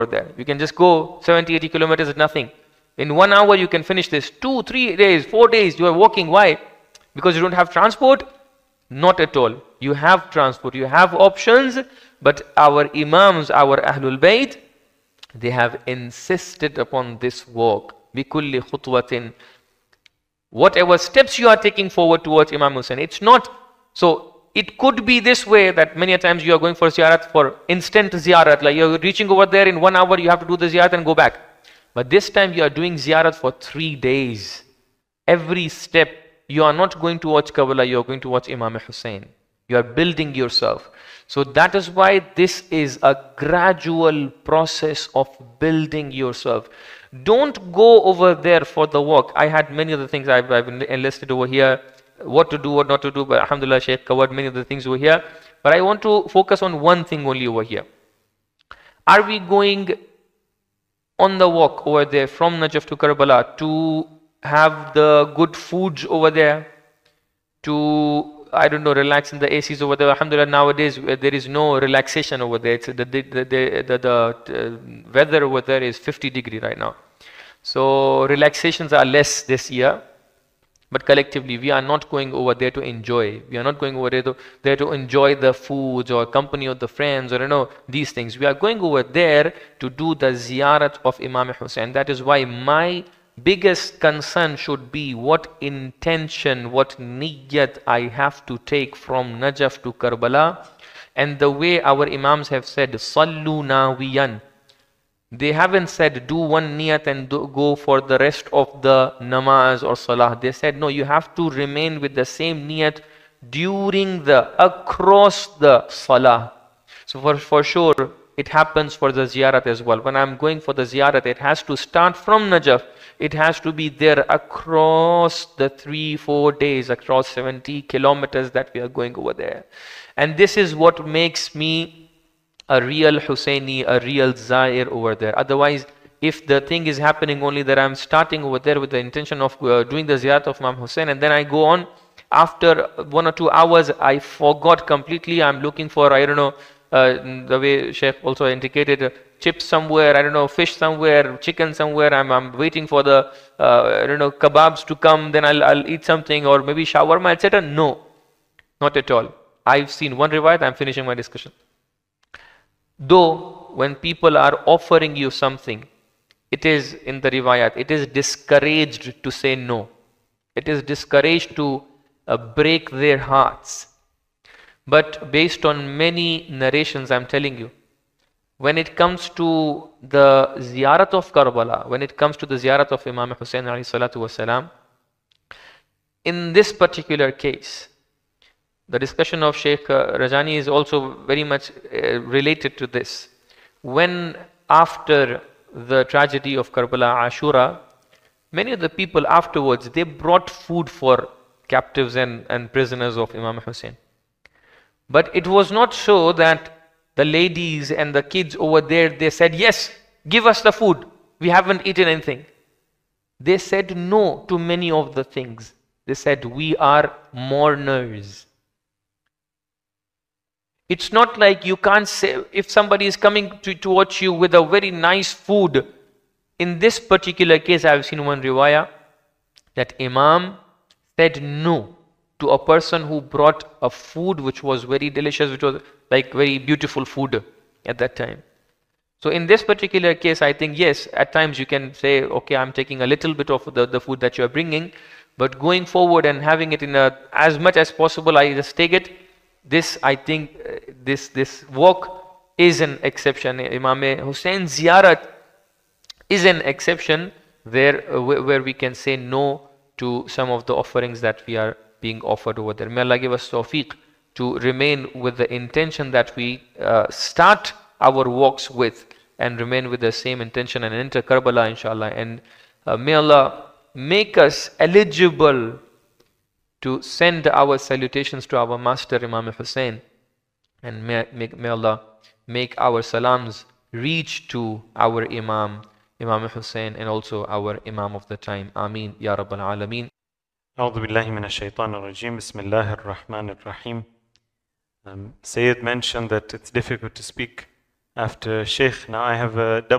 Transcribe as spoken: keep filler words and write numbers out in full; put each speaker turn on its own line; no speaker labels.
there. You can just go seventy, eighty kilometers is nothing. In one hour you can finish this. Two, three days, four days you are walking. Why? Because you don't have transport? Not at all. You have transport, you have options, but our Imams, our Ahlul Bayt, they have insisted upon this walk. بِكُلِّ خُطْوَةٍ. Whatever steps you are taking forward towards Imam Hussain, it's not, so it could be this way that many a times you are going for ziyarat, for instant ziyarat, like you're reaching over there in one hour, you have to do the ziyarat and go back. But this time you are doing ziyarat for three days. Every step, you are not going to watch Karbala, you are going to watch Imam Hussain. You are building yourself. So that is why this is a gradual process of building yourself. Don't go over there for the walk. I had many other things I've, I've enlisted over here, what to do, what not to do, but alhamdulillah, Shaykh covered many of the things over here. But I want to focus on one thing only over here. Are we going on the walk over there from Najaf to Karbala to have the good foods over there, to, I don't know, relax in the A Cs over there? Alhamdulillah, nowadays there is no relaxation over there. It's the, the, the, the, the uh, weather over there is fifty degree right now. So relaxations are less this year. But collectively, we are not going over there to enjoy. We are not going over there to, there to enjoy the foods or company of the friends or you know these things. We are going over there to do the ziyarat of Imam Hussain. That is why my biggest concern should be what intention, what niyyat I have to take from Najaf to Karbala. And the way our Imams have said, Sallu nawiyan. They haven't said do one niyat and do, go for the rest of the namaz or salah. They said no, you have to remain with the same niyat during the, across the salah. So for, for sure, it happens for the ziyarat as well. When I'm going for the ziyarat, it has to start from Najaf. It has to be there across the three, four days, across seventy kilometers that we are going over there. And this is what makes me a real Hussaini, a real Zair over there. Otherwise, if the thing is happening only that I'm starting over there with the intention of uh, doing the ziyarat of Imam Hussain, and then I go on, after one or two hours, I forgot completely, I'm looking for, I don't know, uh, the way Sheikh also indicated, uh, chips somewhere, I don't know, fish somewhere, chicken somewhere, I'm, I'm waiting for the, uh, I don't know, kebabs to come, then I'll, I'll eat something, or maybe shawarma, et cetera. No, not at all. I've seen one riwayat, I'm finishing my discussion. Though, when people are offering you something, it is in the riwayat, it is discouraged to say no. It is discouraged to uh, break their hearts. But based on many narrations, I'm telling you, when it comes to the ziyarat of Karbala, when it comes to the ziyarat of Imam Hussain alayhi salatu wasalam, in this particular case, the discussion of Sheikh Rajani is also very much uh, related to this. When after the tragedy of Karbala, Ashura, many of the people afterwards, they brought food for captives and, and prisoners of Imam Hussain. But it was not so that the ladies and the kids over there, they said, yes, give us the food. We haven't eaten anything. They said no to many of the things. They said, we are mourners. It's not like you can't say, if somebody is coming to, to watch you with a very nice food. In this particular case, I have seen one riwayah that Imam said no to a person who brought a food which was very delicious, which was like very beautiful food at that time. So in this particular case, I think yes, at times you can say, okay, I'm taking a little bit of the, the food that you are bringing, but going forward and having it in a, as much as possible, I just take it. This, I think, uh, this this walk is an exception. Imam Hussain ziyarat is an exception there uh, where we can say no to some of the offerings that we are being offered over there. May Allah give us tawfiq to remain with the intention that we uh, start our walks with, and remain with the same intention and enter Karbala inshallah. And uh, may Allah make us eligible to send our salutations to our master Imam Hussain, and may, may, may Allah make our salams reach to our Imam, Imam Hussain, and also our Imam of the time. Ameen Ya Rabbal Alameen.
A'udhu billahi minash shaitanir rajim. Bismillahir Rahmanir Rahim. Um, Sayyid mentioned that it's difficult to speak after Sheikh. Now I have a double